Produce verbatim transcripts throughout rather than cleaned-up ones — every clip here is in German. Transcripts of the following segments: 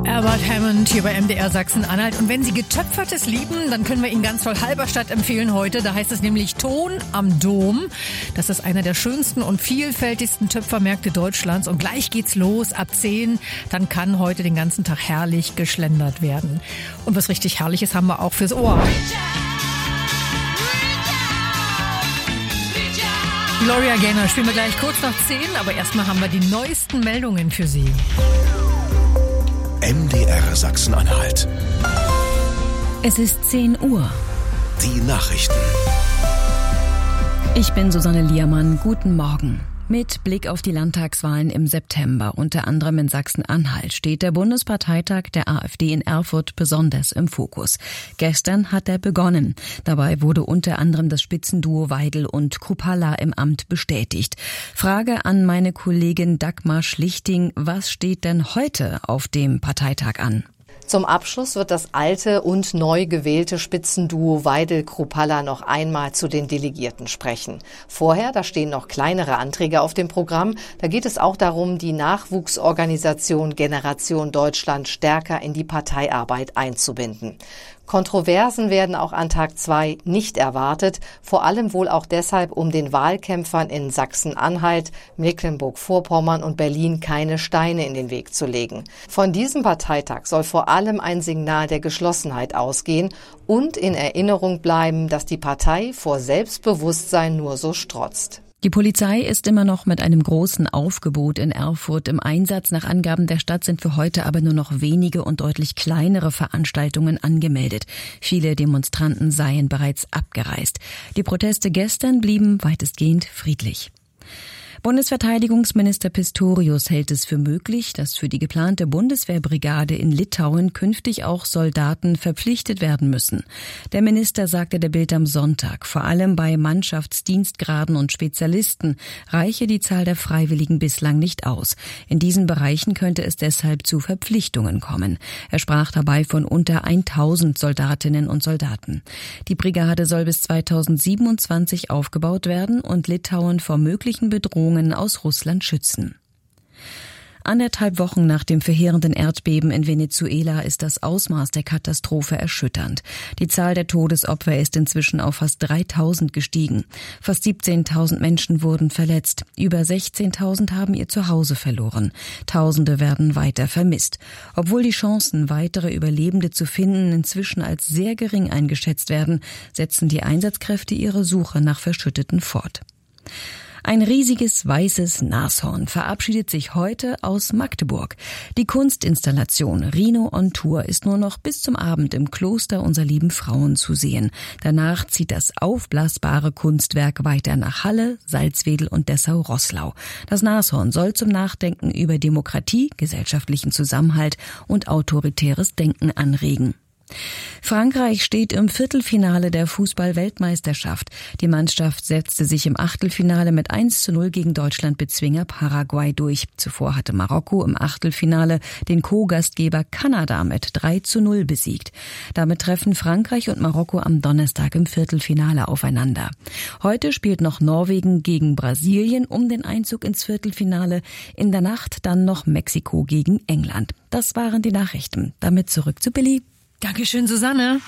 Albert Hammond hier bei M D R Sachsen-Anhalt. Und wenn Sie Getöpfertes lieben, dann können wir Ihnen ganz toll Halberstadt empfehlen heute. Da heißt es nämlich Ton am Dom. Das ist einer der schönsten und vielfältigsten Töpfermärkte Deutschlands. Und gleich geht's los ab zehn. Dann kann heute den ganzen Tag herrlich geschlendert werden. Und was richtig Herrliches haben wir auch fürs Ohr. Gloria Gaynor spielen wir gleich kurz nach zehn. Aber erstmal haben wir die neuesten Meldungen für Sie. M D R Sachsen-Anhalt. Es ist zehn Uhr. Die Nachrichten. Ich bin Susanne Liermann. Guten Morgen. Mit Blick auf die Landtagswahlen im September, unter anderem in Sachsen-Anhalt, steht der Bundesparteitag der AfD in Erfurt besonders im Fokus. Gestern hat er begonnen. Dabei wurde unter anderem das Spitzenduo Weidel und Kruppalla im Amt bestätigt. Frage an meine Kollegin Dagmar Schlichting, was steht denn heute auf dem Parteitag an? Zum Abschluss wird das alte und neu gewählte Spitzenduo Weidel-Kruppalla noch einmal zu den Delegierten sprechen. Vorher, da stehen noch kleinere Anträge auf dem Programm. Da geht es auch darum, die Nachwuchsorganisation Generation Deutschland stärker in die Parteiarbeit einzubinden. Kontroversen werden auch an Tag zwei nicht erwartet, vor allem wohl auch deshalb, um den Wahlkämpfern in Sachsen-Anhalt, Mecklenburg-Vorpommern und Berlin keine Steine in den Weg zu legen. Von diesem Parteitag soll vor allem ein Signal der Geschlossenheit ausgehen und in Erinnerung bleiben, dass die Partei vor Selbstbewusstsein nur so strotzt. Die Polizei ist immer noch mit einem großen Aufgebot in Erfurt im Einsatz. Nach Angaben der Stadt sind für heute aber nur noch wenige und deutlich kleinere Veranstaltungen angemeldet. Viele Demonstranten seien bereits abgereist. Die Proteste gestern blieben weitestgehend friedlich. Bundesverteidigungsminister Pistorius hält es für möglich, dass für die geplante Bundeswehrbrigade in Litauen künftig auch Soldaten verpflichtet werden müssen. Der Minister sagte der Bild am Sonntag, vor allem bei Mannschaftsdienstgraden und Spezialisten reiche die Zahl der Freiwilligen bislang nicht aus. In diesen Bereichen könnte es deshalb zu Verpflichtungen kommen. Er sprach dabei von unter tausend Soldatinnen und Soldaten. Die Brigade soll bis zweitausendsiebenundzwanzig aufgebaut werden und Litauen vor möglichen Bedrohungen aus Russland schützen. Anderthalb Wochen nach dem verheerenden Erdbeben in Venezuela ist das Ausmaß der Katastrophe erschütternd. Die Zahl der Todesopfer ist inzwischen auf fast dreitausend gestiegen. Fast siebzehntausend Menschen wurden verletzt. Über sechzehntausend haben ihr Zuhause verloren. Tausende werden weiter vermisst. Obwohl die Chancen, weitere Überlebende zu finden, inzwischen als sehr gering eingeschätzt werden, setzen die Einsatzkräfte ihre Suche nach Verschütteten fort. Ein riesiges weißes Nashorn verabschiedet sich heute aus Magdeburg. Die Kunstinstallation Rhino on Tour ist nur noch bis zum Abend im Kloster Unser Lieben Frauen zu sehen. Danach zieht das aufblasbare Kunstwerk weiter nach Halle, Salzwedel und Dessau-Roßlau. Das Nashorn soll zum Nachdenken über Demokratie, gesellschaftlichen Zusammenhalt und autoritäres Denken anregen. Frankreich steht im Viertelfinale der Fußball-Weltmeisterschaft. Die Mannschaft setzte sich im Achtelfinale mit eins zu null gegen Deutschland-Bezwinger Paraguay durch. Zuvor hatte Marokko im Achtelfinale den Co-Gastgeber Kanada mit drei zu null besiegt. Damit treffen Frankreich und Marokko am Donnerstag im Viertelfinale aufeinander. Heute spielt noch Norwegen gegen Brasilien um den Einzug ins Viertelfinale. In der Nacht dann noch Mexiko gegen England. Das waren die Nachrichten. Damit zurück zu Billy. Dankeschön, Susanne.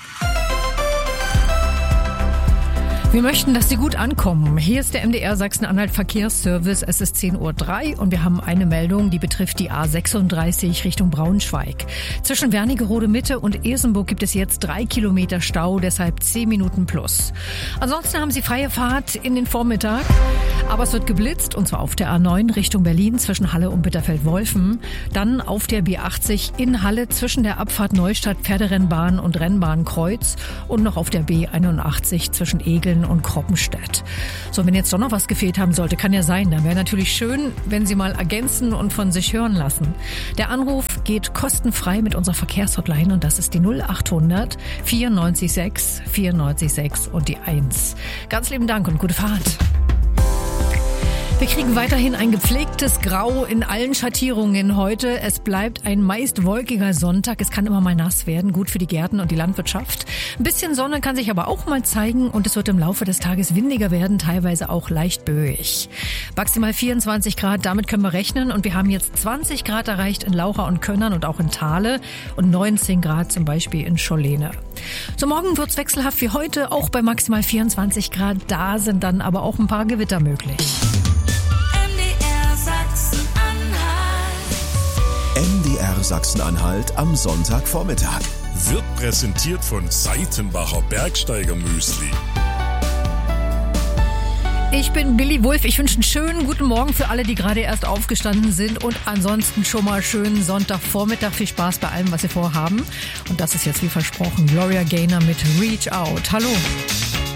Wir möchten, dass Sie gut ankommen. Hier ist der M D R Sachsen-Anhalt Verkehrsservice. Es ist zehn Uhr drei und wir haben eine Meldung, die betrifft die A sechsunddreißig Richtung Braunschweig. Zwischen Wernigerode Mitte und Esenburg gibt es jetzt drei Kilometer Stau, deshalb zehn Minuten plus. Ansonsten haben Sie freie Fahrt in den Vormittag, aber es wird geblitzt und zwar auf der A neun Richtung Berlin zwischen Halle und Bitterfeld-Wolfen. Dann auf der B achtzig in Halle zwischen der Abfahrt Neustadt, Pferderennbahn und Rennbahnkreuz und noch auf der B einundachtzig zwischen Egeln und Kroppenstedt. So, wenn jetzt doch noch was gefehlt haben sollte, kann ja sein. Dann wäre natürlich schön, wenn Sie mal ergänzen und von sich hören lassen. Der Anruf geht kostenfrei mit unserer Verkehrshotline und das ist die null achthundert vierundneunzig sechs vierundneunzig sechs und die eins. Ganz lieben Dank und gute Fahrt. Wir kriegen weiterhin ein gepflegtes Grau in allen Schattierungen heute. Es bleibt ein meist wolkiger Sonntag. Es kann immer mal nass werden, gut für die Gärten und die Landwirtschaft. Ein bisschen Sonne kann sich aber auch mal zeigen und es wird im Laufe des Tages windiger werden, teilweise auch leicht böig. Maximal vierundzwanzig Grad, damit können wir rechnen und wir haben jetzt zwanzig Grad erreicht in Laucha und Könnern und auch in Thale und neunzehn Grad zum Beispiel in Schollene. Zum Morgen wird's wechselhaft wie heute, auch bei maximal vierundzwanzig Grad. Da sind dann aber auch ein paar Gewitter möglich. M D R Sachsen-Anhalt am Sonntagvormittag. Wird präsentiert von Seitenbacher Bergsteiger Müsli. Ich bin Billy Wulff. Ich wünsche einen schönen guten Morgen für alle, die gerade erst aufgestanden sind und ansonsten schon mal schönen Sonntagvormittag. Viel Spaß bei allem, was Sie vorhaben. Und das ist jetzt wie versprochen Gloria Gaynor mit Reach Out. Hallo.